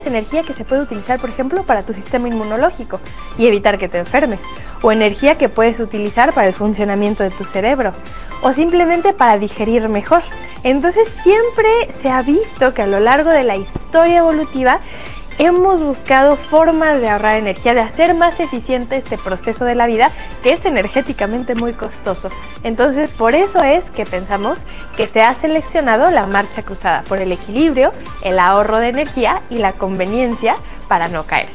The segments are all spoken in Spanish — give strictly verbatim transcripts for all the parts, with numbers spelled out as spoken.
energía que se puede utilizar, por ejemplo, para tu sistema inmunológico y evitar que te enfermes, o energía que puedes utilizar para el funcionamiento de tu cerebro, o simplemente para digerir mejor. Entonces siempre se ha visto que a lo largo de la historia evolutiva hemos buscado formas de ahorrar energía, de hacer más eficiente este proceso de la vida, que es energéticamente muy costoso. Entonces, por eso es que pensamos que se ha seleccionado la marcha cruzada, por el equilibrio, el ahorro de energía y la conveniencia para no caerse.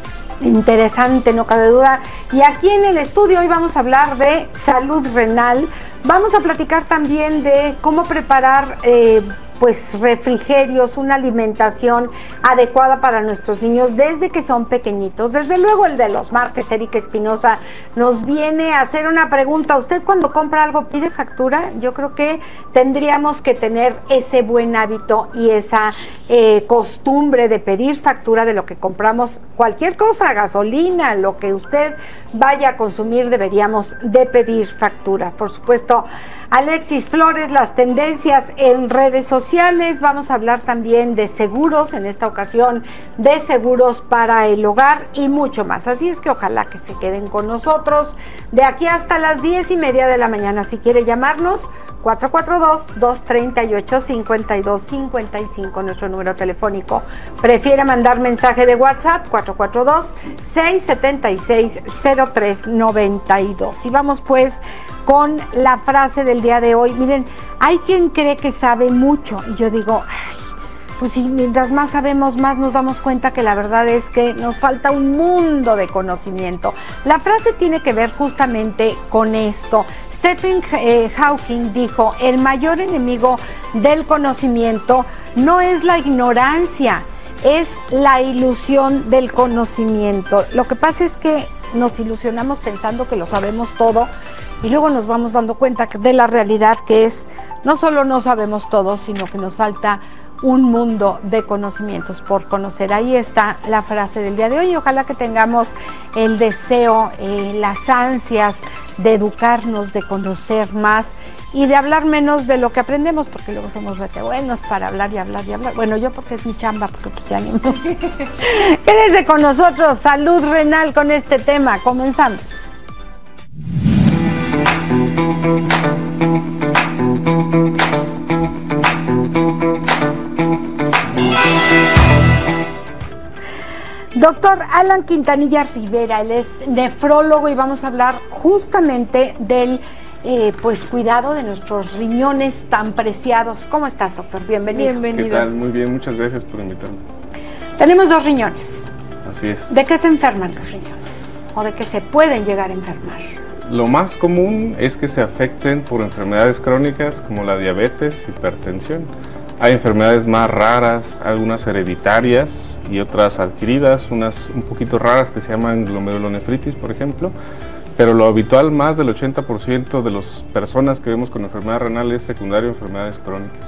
Interesante, no cabe duda. Y aquí en el estudio hoy vamos a hablar de salud renal. Vamos a platicar también de cómo preparar eh, pues refrigerios, una alimentación adecuada para nuestros niños desde que son pequeñitos. Desde luego el de los martes, Erika Espinosa nos viene a hacer una pregunta. ¿Usted cuando compra algo pide factura? Yo creo que tendríamos que tener ese buen hábito y esa eh, costumbre de pedir factura de lo que compramos. Cualquier cosa, gasolina, lo que usted vaya a consumir, deberíamos de pedir factura. Por supuesto, Alexis Flores, las tendencias en redes sociales. Vamos a hablar también de seguros, en esta ocasión de seguros para el hogar y mucho más. Así es que ojalá que se queden con nosotros de aquí hasta las diez y media de la mañana. Si quiere llamarnos, cuatro cuatro dos, dos tres ocho, cinco dos cinco cinco, nuestro número telefónico. Prefiere mandar mensaje de WhatsApp, cuatro cuatro dos, seis siete seis, cero tres nueve dos. Y vamos pues con la frase del día de hoy. Miren, hay quien cree que sabe mucho y yo digo, ay, pues si mientras más sabemos, más nos damos cuenta que la verdad es que nos falta un mundo de conocimiento. La frase tiene que ver justamente con esto. Stephen eh, Hawking dijo, el mayor enemigo del conocimiento no es la ignorancia, es la ilusión del conocimiento. Lo que pasa es que nos ilusionamos pensando que lo sabemos todo y luego nos vamos dando cuenta de la realidad, que es no solo no sabemos todo, sino que nos falta un mundo de conocimientos por conocer. Ahí está la frase del día de hoy y ojalá que tengamos el deseo, eh, las ansias de educarnos, de conocer más y de hablar menos de lo que aprendemos, porque luego somos rete buenos para hablar y hablar y hablar. Bueno, yo porque es mi chamba, porque pues ya ni me... Quédese con nosotros, salud renal con este tema. Comenzamos. Doctor Alan Quintanilla Rivera, él es nefrólogo y vamos a hablar justamente del eh, pues cuidado de nuestros riñones tan preciados. ¿Cómo estás, doctor? Bienvenido. Bienvenido. ¿Qué tal? Muy bien, muchas gracias por invitarme. Tenemos dos riñones. Así es. ¿De qué se enferman los riñones? ¿O de qué se pueden llegar a enfermar? Lo más común es que se afecten por enfermedades crónicas como la diabetes, hipertensión. Hay enfermedades más raras, algunas hereditarias y otras adquiridas, unas un poquito raras que se llaman glomerulonefritis, por ejemplo. Pero lo habitual, más del ochenta por ciento de las personas que vemos con enfermedad renal es secundario a enfermedades crónicas.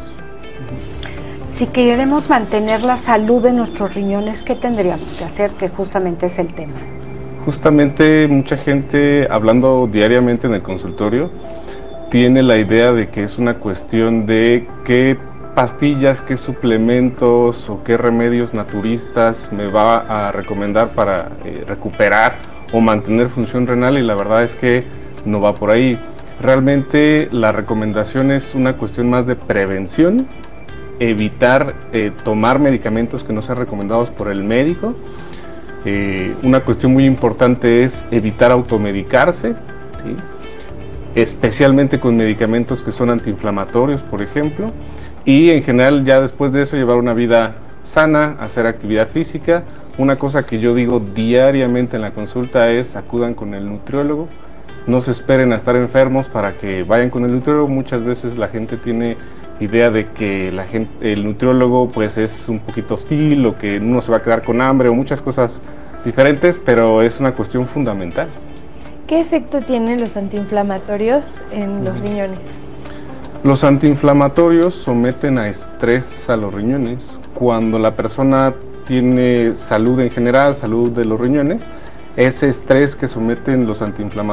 Si queremos mantener la salud de nuestros riñones, ¿qué tendríamos que hacer? Que justamente es el tema. Justamente mucha gente, hablando diariamente en el consultorio, tiene la idea de que es una cuestión de qué pastillas, qué suplementos o qué remedios naturistas me va a recomendar para eh, recuperar o mantener función renal, y la verdad es que no va por ahí. Realmente la recomendación es una cuestión más de prevención, evitar eh, tomar medicamentos que no sean recomendados por el médico. Eh, una cuestión muy importante es evitar automedicarse, ¿sí? Especialmente con medicamentos que son antiinflamatorios, por ejemplo, y en general ya después de eso llevar una vida sana, hacer actividad física. Una cosa que yo digo diariamente en la consulta es acudan con el nutriólogo, no se esperen a estar enfermos para que vayan con el nutriólogo. Muchas veces la gente tiene idea de que la gente, el nutriólogo pues es un poquito hostil o que uno se va a quedar con hambre o muchas cosas diferentes, pero es una cuestión fundamental. ¿Qué efecto tienen los antiinflamatorios en los riñones? Los antiinflamatorios someten a estrés a los riñones. Cuando la persona tiene salud en general, salud de los riñones, ese estrés que someten los antiinflamatorios